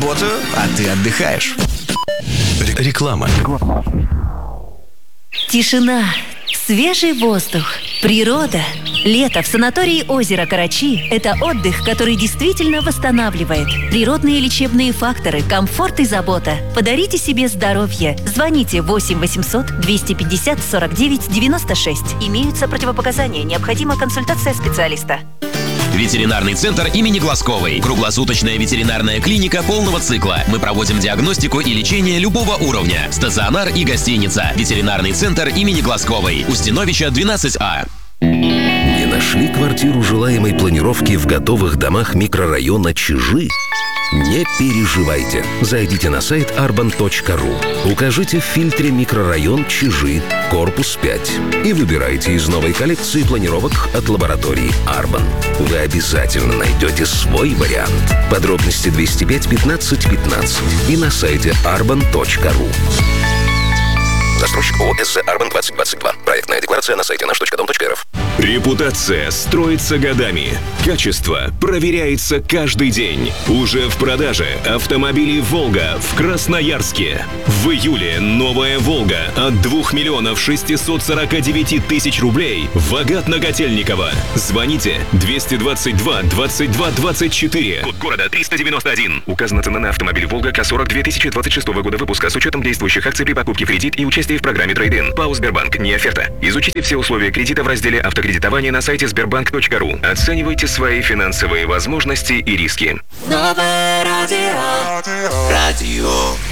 работаю, а ты отдыхаешь. Реклама. Тишина, свежий воздух, природа. Лето в санатории озера Карачи – это отдых, который действительно восстанавливает. Природные лечебные факторы, комфорт и забота. Подарите себе здоровье. Звоните 8 800 250 49 96. Имеются противопоказания. Необходима консультация специалиста. Ветеринарный центр имени Глазковой. Круглосуточная ветеринарная клиника полного цикла. Мы проводим диагностику и лечение любого уровня. Стационар и гостиница. Ветеринарный центр имени Глазковой. Устиновича, 12А. Не нашли квартиру желаемой планировки в готовых домах микрорайона Чижи? Не переживайте. Зайдите на сайт arban.ru. Укажите в фильтре «Микрорайон Чижи», корпус 5 и выбирайте из новой коллекции планировок от лаборатории Арбан. Вы обязательно найдете свой вариант. Подробности 205 15 15 и на сайте arban.ru. Застройщик ООО «СЗ Арбан 2022». Проектная декларация на сайте наш.дом.рф. Репутация строится годами. Качество проверяется каждый день. Уже в продаже автомобили «Волга» в Красноярске. В июле новая «Волга» от 2 миллионов 649 тысяч рублей в Агат-Наготельниково. Звоните 222 22 24. Код города 391. Указана цена на автомобиль «Волга» К40 2026 года выпуска с учетом действующих акций при покупке в кредит и участии в программе «Трейд-ин». ПАО «Сбербанк». Не оферта. Изучите все условия кредита в разделе «Автокредитование» на сайте sberbank.ru. Оценивайте свои финансовые возможности и риски. Новое радио.